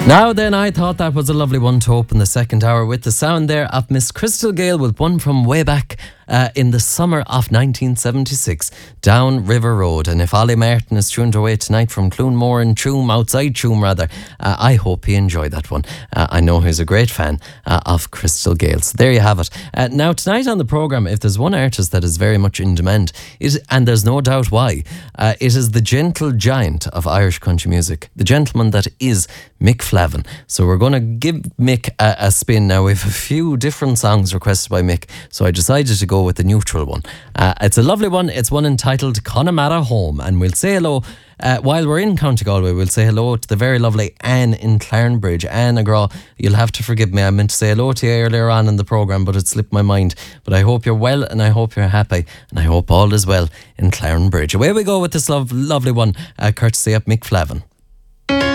Now then, I thought that was a lovely one to open the second hour with. The sound there of Miss Crystal Gayle with one from way back in the summer of 1976, Down River Road. And if Ollie Martin is tuned away tonight from Cloonmore and Tuam, outside Tuam rather, I hope he enjoyed that one. I know he's a great fan of Crystal Gayle. So there you have it. Now tonight on the programme, if there's one artist that is very much in demand, and there's no doubt why, it is the gentle giant of Irish country music, the gentleman that is Mick Flavin. So we're going to give Mick a spin now. We have a few different songs requested by Mick, so I decided to go with the neutral one. It's a lovely one. It's one entitled Connemara Home, and we'll say hello while we're in County Galway. We'll say hello to the very lovely Anne in Clarnbridge. Anne Agra, you'll have to forgive me, I meant to say hello to you earlier on in the programme, but it slipped my mind. But I hope you're well, and I hope you're happy, and I hope all is well in Clarnbridge. Away we go with this lovely one, courtesy of Mick Flavin.